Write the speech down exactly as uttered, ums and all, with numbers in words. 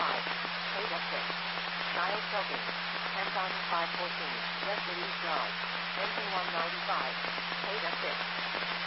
five. Eight F six. Dial choking. ten thousand five fourteen. Yes, release drive.